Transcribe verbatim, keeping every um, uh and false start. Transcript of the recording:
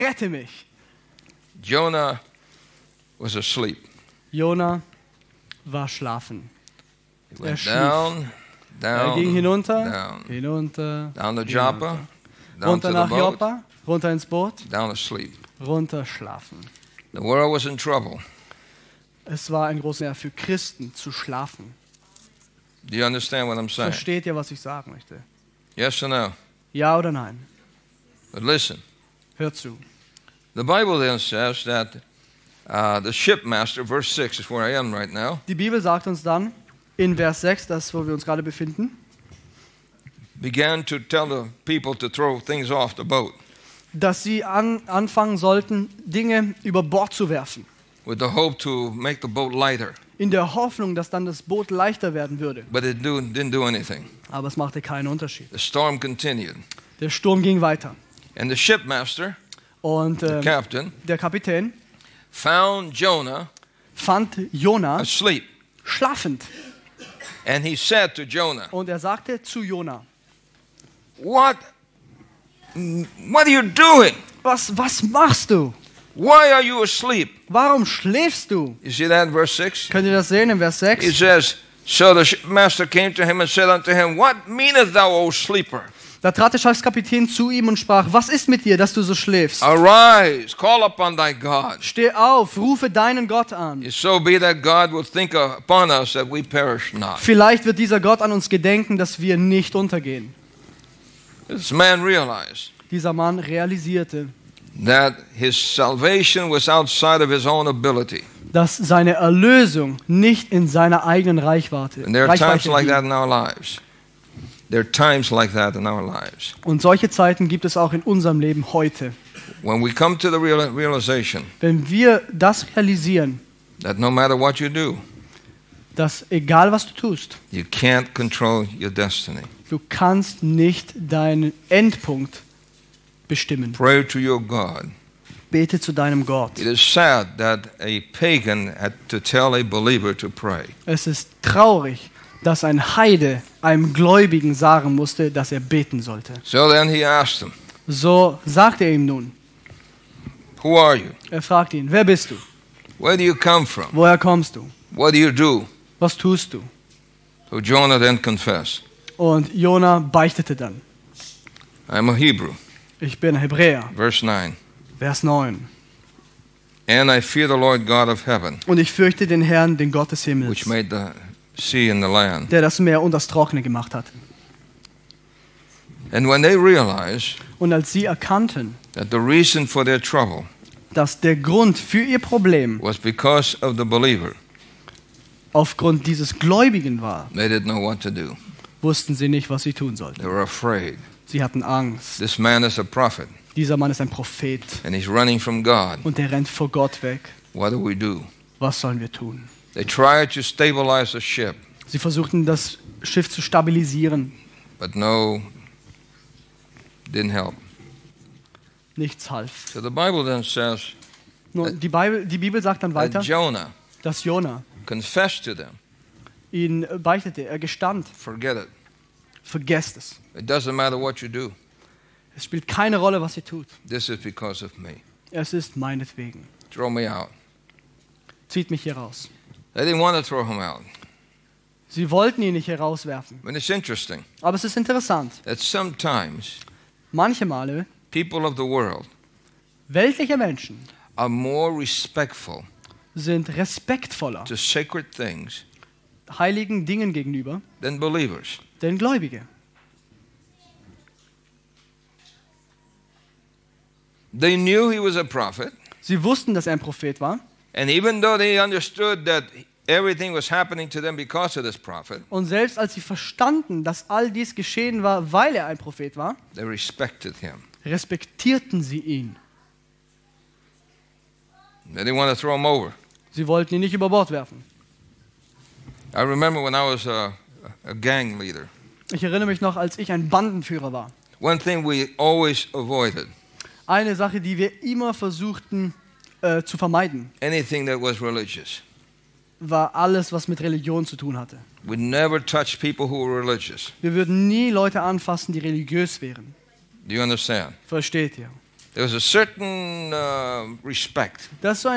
rette mich. Jonah was asleep. Jona war schlafen. He Er went schlief. down, Er ging down, hinunter, down, hinunter, down to hinunter. Joppa, down runter to the nach boat, Joppa, runter ins Boot, down to sleep. runter schlafen. The world was in trouble. Es war ein großes Jahr für Christen zu schlafen. Do you understand what I'm saying? Versteht ihr, was ich sagen möchte? Yes or no? Ja oder nein? But listen, Hört zu. the Bible then says that uh, the shipmaster, verse six is where I am right now, Die Bibel sagt uns dann in Vers sechs, das wo wir uns gerade befinden, began to tell the people to throw things off the boat dass sie an, anfangen sollten, Dinge über Bord zu werfen. with the hope to make the boat lighter. In der Hoffnung, dass dann das Boot leichter werden würde. But it do, didn't do anything. Aber es machte keinen Unterschied. The storm continued. Der Sturm ging weiter. And the shipmaster, Und the äh, captain, der Kapitän found Jonah fand Jona asleep. schlafend. And he said to Jonah, Und er sagte zu Jona, What? What are you doing? was, was machst du? Why are you asleep? Warum schläfst du? You see that in verse six? Könnt ihr das sehen in Vers He sechs? says, So the shipmaster came to him and said unto him, What meanest thou, O sleeper? Da trat der Schiffskapitän zu ihm und sprach, was ist mit dir, dass du so schläfst? Arise, call upon thy God. Steh auf, rufe deinen Gott an. If so be that God will think upon us that we perish not. Vielleicht wird dieser Gott an uns gedenken, dass wir nicht untergehen. This man realized Dieser Mann realisierte, that his salvation was outside of his own ability. dass seine Erlösung nicht in seiner eigenen Reichweite, And there are times Reichweite like that liegt. in our lives. There are times like that in our lives. Und solche Zeiten gibt es auch in unserem Leben heute. When we come to the real, realization Wenn wir das realisieren, that no matter what you do, dass egal was du tust, you can't control your destiny. du kannst nicht deinen Endpunkt bestimmen. Pray to your God. Bete zu deinem Gott. It is sad that a pagan had to tell a believer to pray. Es ist traurig, dass ein Heide einem Gläubigen sagen musste, dass er beten sollte. So then he asked him, So sagte er ihm nun. Who are you? Er fragte ihn, wer bist du? Where do you come from? Woher kommst du? What do you do? Was tust du? So Jonah then confessed, Und Jona beichtete dann. I'm a Hebrew. Ich bin Hebräer. Verse nine. Vers neun. And I fear the Lord God of heaven, Und ich fürchte den Herrn, den Gott des which Himmels, made the sea and the land. der das Meer und das Trockene gemacht hat. And when they realized Und als sie erkannten, that the reason for their trouble dass der Grund für ihr Problem was because of the believer, aufgrund dieses Gläubigen war, they didn't know what to do. wussten sie nicht, was sie tun sollten. They were afraid. Sie hatten Angst. This man is a prophet, Dieser Mann ist ein Prophet and he's running from God. und der rennt vor Gott weg. What do we do? Was sollen wir tun? They tried to stabilize the ship, Sie versuchten, das Schiff zu stabilisieren. but no, didn't help. Nichts half. So the Bible then says Nun, die, Bibel, die Bibel sagt dann weiter, that Jonah dass Jona confessed to them, ihn beichtete. Er gestand. forget it. Vergesst es. It doesn't matter what you do. Es spielt keine Rolle, was ihr tut. This is because of me. Es ist meinetwegen. Throw me out. Zieht mich hier raus. They didn't want to throw him out. Sie wollten ihn nicht herauswerfen. But it's interesting Aber es ist interessant. that sometimes Manche Male, people of the world weltliche Menschen are more respectful sind respektvoller to sacred things heiligen Dingen gegenüber than believers. denn Gläubige. They knew he was a prophet, Sie wussten, dass er ein Prophet war. and even though they understood that everything was happening to them because of this prophet, Und selbst als sie verstanden, dass all dies geschehen war, weil er ein Prophet war, they respected him. respektierten sie ihn. They didn't want to throw him over. Sie wollten ihn nicht über Bord werfen. I remember when I was a, a gang leader, Ich erinnere mich noch, als ich ein Bandenführer war. one thing we always avoided, Eine Sache, die wir immer versuchten äh, zu vermeiden, anything that was religious. war alles, was mit Religion zu tun hatte. We never touched people who were religious. Wir würden nie Leute anfassen, die religiös wären. Do you understand? Versteht ihr? There was a certain uh, respect. Das ist so